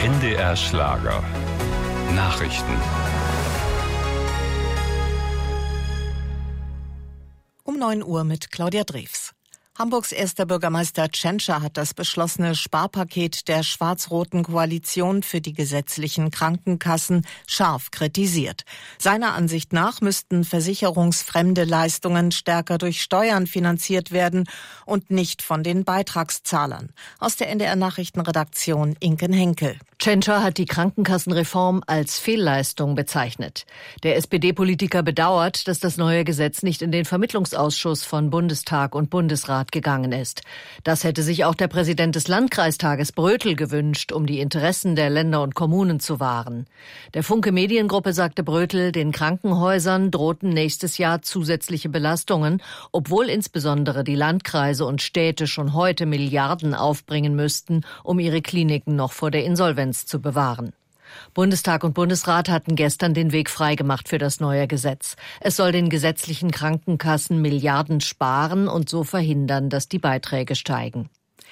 NDR Schlager. Nachrichten. Um 9 Uhr mit Claudia Drews. Hamburgs erster Bürgermeister Tschentscher hat das beschlossene Sparpaket der schwarz-roten Koalition für die gesetzlichen Krankenkassen scharf kritisiert. Seiner Ansicht nach müssten versicherungsfremde Leistungen stärker durch Steuern finanziert werden und nicht von den Beitragszahlern. Aus der NDR-Nachrichtenredaktion Inken Henkel. Tschentscher hat die Krankenkassenreform als Fehlleistung bezeichnet. Der SPD-Politiker bedauert, dass das neue Gesetz nicht in den Vermittlungsausschuss von Bundestag und Bundesrat gegangen ist. Das hätte sich auch der Präsident des Landkreistages Brötel gewünscht, um die Interessen der Länder und Kommunen zu wahren. Der Funke Mediengruppe sagte Brötel, den Krankenhäusern drohten nächstes Jahr zusätzliche Belastungen, obwohl insbesondere die Landkreise und Städte schon heute Milliarden aufbringen müssten, um ihre Kliniken noch vor der Insolvenz zu bewahren. Bundestag und Bundesrat hatten gestern den Weg freigemacht für das neue Gesetz. Es soll den gesetzlichen Krankenkassen Milliarden sparen und so verhindern, dass die Beiträge steigen.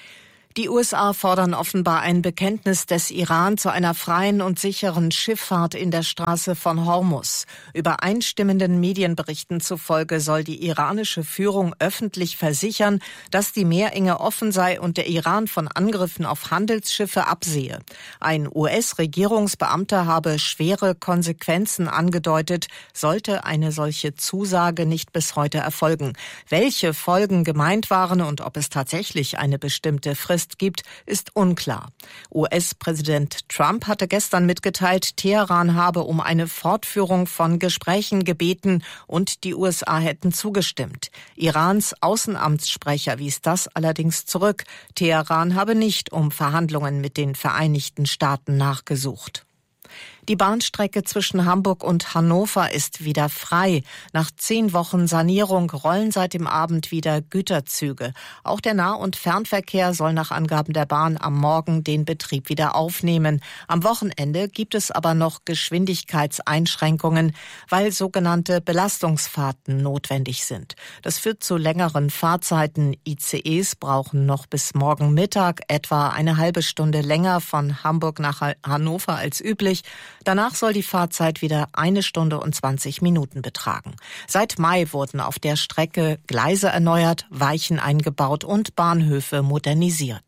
Die USA fordern offenbar ein Bekenntnis des Iran zu einer freien und sicheren Schifffahrt in der Straße von Hormuz. Übereinstimmenden Medienberichten zufolge soll die iranische Führung öffentlich versichern, dass die Meerenge offen sei und der Iran von Angriffen auf Handelsschiffe absehe. Ein US-Regierungsbeamter habe schwere Konsequenzen angedeutet, sollte eine solche Zusage nicht bis heute erfolgen. Welche Folgen gemeint waren und ob es tatsächlich eine bestimmte Frist gibt, ist unklar. US-Präsident Trump hatte gestern mitgeteilt, Teheran habe um eine Fortführung von Gesprächen gebeten und die USA hätten zugestimmt. Irans Außenamtssprecher wies das allerdings zurück. Teheran habe nicht um Verhandlungen mit den Vereinigten Staaten nachgesucht. Die Bahnstrecke zwischen Hamburg und Hannover ist wieder frei. Nach 10 Wochen Sanierung rollen seit dem Abend wieder Güterzüge. Auch der Nah- und Fernverkehr soll nach Angaben der Bahn am Morgen den Betrieb wieder aufnehmen. Am Wochenende gibt es aber noch Geschwindigkeitseinschränkungen, weil sogenannte Belastungsfahrten notwendig sind. Das führt zu längeren Fahrzeiten. ICEs brauchen noch bis morgen Mittag etwa eine halbe Stunde länger von Hamburg nach Hannover als üblich. Danach soll die Fahrzeit wieder 1 Stunde und 20 Minuten betragen. Seit Mai wurden auf der Strecke Gleise erneuert, Weichen eingebaut und Bahnhöfe modernisiert.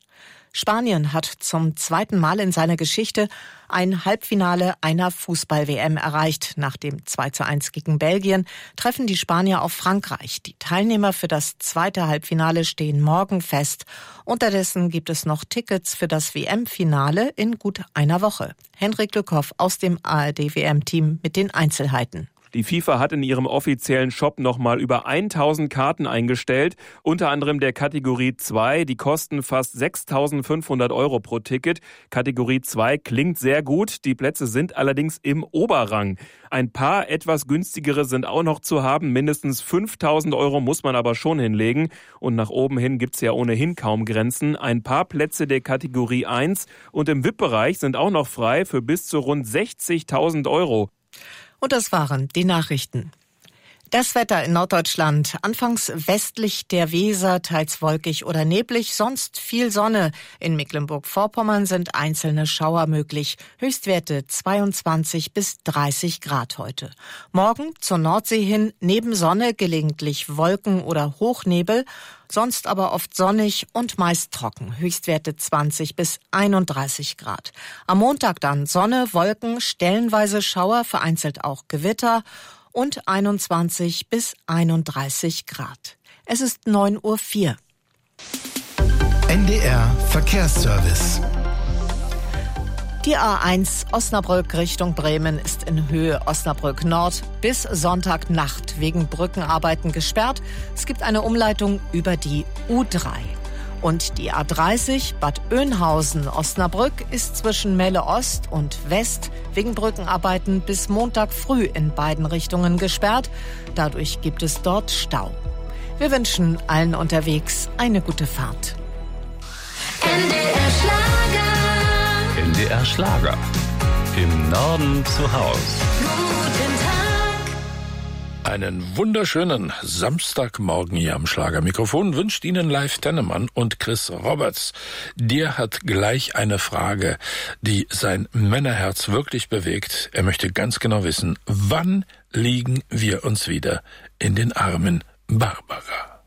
Spanien hat zum 2. Mal in seiner Geschichte ein Halbfinale einer Fußball-WM erreicht. Nach dem 2:1 gegen Belgien treffen die Spanier auf Frankreich. Die Teilnehmer für das zweite Halbfinale stehen morgen fest. Unterdessen gibt es noch Tickets für das WM-Finale in gut einer Woche. Henrik Lückhoff aus dem ARD-WM-Team mit den Einzelheiten. Die FIFA hat in ihrem offiziellen Shop nochmal über 1000 Karten eingestellt, unter anderem der Kategorie 2, die kosten fast 6.500 € pro Ticket. Kategorie 2 klingt sehr gut, die Plätze sind allerdings im Oberrang. Ein paar etwas günstigere sind auch noch zu haben, mindestens 5.000 € muss man aber schon hinlegen. Und nach oben hin gibt's ja ohnehin kaum Grenzen. Ein paar Plätze der Kategorie 1 und im VIP-Bereich sind auch noch frei für bis zu rund 60.000 €. Und das waren die Nachrichten. Das Wetter in Norddeutschland. Anfangs westlich der Weser, teils wolkig oder neblig, sonst viel Sonne. In Mecklenburg-Vorpommern sind einzelne Schauer möglich. Höchstwerte 22 bis 30 Grad heute. Morgen zur Nordsee hin neben Sonne gelegentlich Wolken oder Hochnebel. Sonst aber oft sonnig und meist trocken. Höchstwerte 20 bis 31 Grad. Am Montag dann Sonne, Wolken, stellenweise Schauer, vereinzelt auch Gewitter und 21 bis 31 Grad. Es ist 9:04 Uhr. NDR Verkehrsservice. Die A1 Osnabrück Richtung Bremen ist in Höhe Osnabrück Nord bis Sonntagnacht wegen Brückenarbeiten gesperrt. Es gibt eine Umleitung über die U3. Und die A30 Bad Oeynhausen-Osnabrück ist zwischen Melle Ost und West wegen Brückenarbeiten bis Montag früh in beiden Richtungen gesperrt. Dadurch gibt es dort Stau. Wir wünschen allen unterwegs eine gute Fahrt. NDR Schlager. NDR Schlager. Im Norden zu Haus. Guten Tag. Einen wunderschönen Samstagmorgen hier am Schlagermikrofon wünscht Ihnen Leif Tennemann und Chris Roberts. Der hat gleich eine Frage, die sein Männerherz wirklich bewegt. Er möchte ganz genau wissen, wann liegen wir uns wieder in den Armen Barbara?